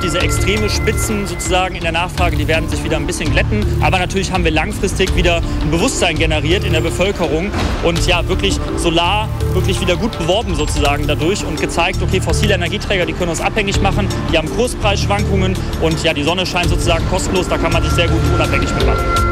diese extreme Spitzen sozusagen in der Nachfrage, die werden sich wieder ein bisschen glätten. Aber natürlich haben wir langfristig wieder ein Bewusstsein generiert in der Bevölkerung und ja, wirklich Solar wirklich wieder gut beworben sozusagen dadurch und gezeigt, okay, fossile Energieträger, die können uns abhängig machen, die haben Kurspreisschwankungen und ja, die Sonne scheint sozusagen kostenlos, da kann man sich sehr gut unabhängig mit machen.